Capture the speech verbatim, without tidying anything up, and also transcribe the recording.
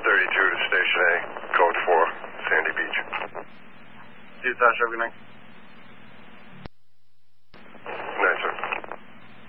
thirty-two to Station A, Code four, Sandy Beach. See you, Tasha. Have a good night.